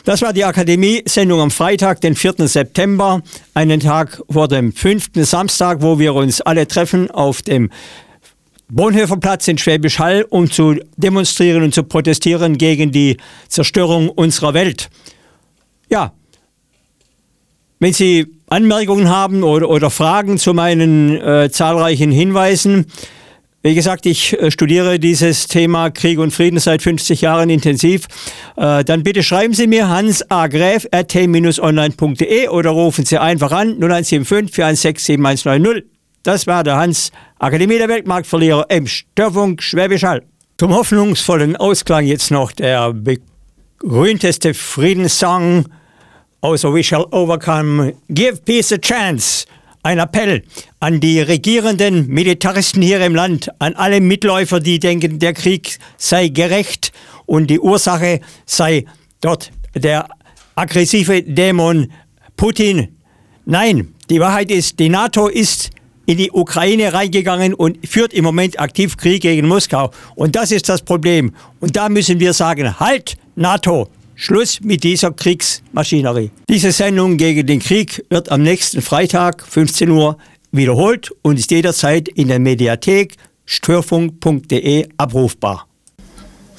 Das war die Akademie-Sendung am Freitag, den 4. September, einen Tag vor dem 5. Samstag, wo wir uns alle treffen auf dem Bonhoefferplatz in Schwäbisch Hall, um zu demonstrieren und zu protestieren gegen die Zerstörung unserer Welt. Ja, wenn Sie Anmerkungen haben oder Fragen zu meinen zahlreichen Hinweisen, wie gesagt, ich studiere dieses Thema Krieg und Frieden seit 50 Jahren intensiv. Dann bitte schreiben Sie mir hans.agref@t-online.de oder rufen Sie einfach an 0175 416 7190. Das war der Hans, Akademie der Weltmarktverlierer im Störfunk Schwäbisch Hall. Zum hoffnungsvollen Ausklang jetzt noch der berühmteste Friedenssong außer We Shall Overcome, Give Peace a Chance. Ein Appell an die regierenden Militaristen hier im Land, an alle Mitläufer, die denken, der Krieg sei gerecht und die Ursache sei dort der aggressive Dämon Putin. Nein, die Wahrheit ist, die NATO ist in die Ukraine reingegangen und führt im Moment aktiv Krieg gegen Moskau. Und das ist das Problem. Und da müssen wir sagen, halt, NATO! Schluss mit dieser Kriegsmaschinerie. Diese Sendung gegen den Krieg wird am nächsten Freitag, 15 Uhr, wiederholt und ist jederzeit in der Mediathek störfunk.de abrufbar.